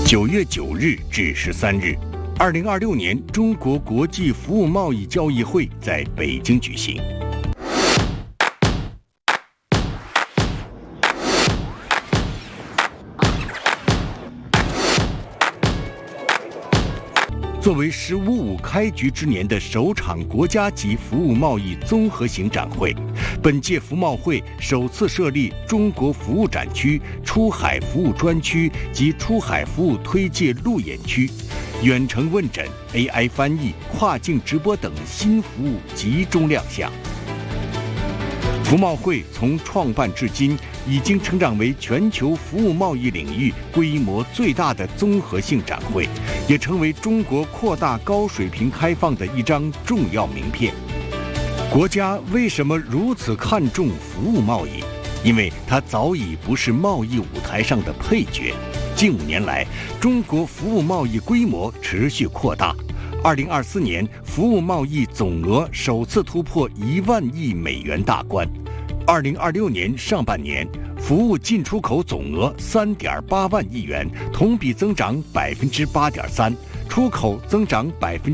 9月9日至13日，2026年中国国际服务贸易交易会在北京举行。作为“十五五”开局之年的首场国家级服务贸易综合型展会，本届服贸会首次设立中国服务展区、出海服务专区及出海服务推介路演区，远程问诊、AI 翻译、跨境直播等新服务集中亮相。服贸会从创办至今，已经成长为全球服务贸易领域规模最大的综合性展会，也成为中国扩大高水平开放的一张重要名片。国家为什么如此看重服务贸易？因为它早已不是贸易舞台上的配角。近5年来，中国服务贸易规模持续扩大。2024年，服务贸易总额首次突破1万亿美元大关。2026年上半年，服务进出口总额3.8万亿元，同比增长8.3%，出口增长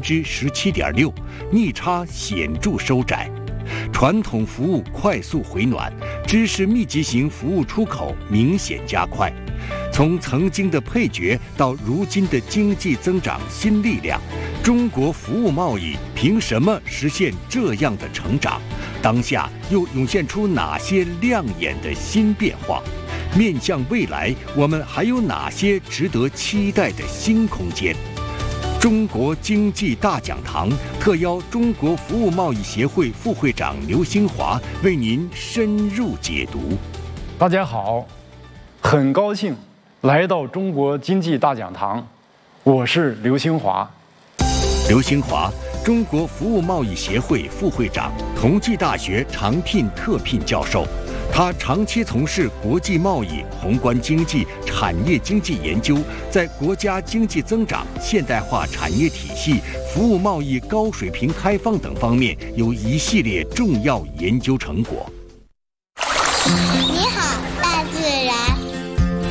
17.6%，逆差显著收窄。传统服务快速回暖，知识密集型服务出口明显加快。从曾经的配角到如今的经济增长新力量，中国服务贸易凭什么实现这样的成长？当下又涌现出哪些亮眼的新变化？面向未来，我们还有哪些值得期待的新空间？中国经济大讲堂特邀中国服务贸易协会副会长刘兴华为您深入解读。 大家好，很高兴来到中国经济大讲堂，我是刘兴华。 刘兴华，中国服务贸易协会副会长，同济大学常聘特聘教授。他长期从事国际贸易、宏观经济、产业经济研究，在国家经济增长、现代化产业体系、服务贸易高水平开放等方面有一系列重要研究成果。 你